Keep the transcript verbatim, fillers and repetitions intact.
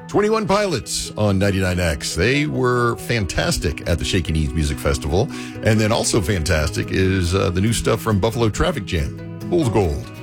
twenty-one Pilots on ninety-nine X. They were fantastic at the Shaky Knees Music Festival. And then also fantastic is uh, the new stuff from Buffalo Traffic Jam, Fool's Gold.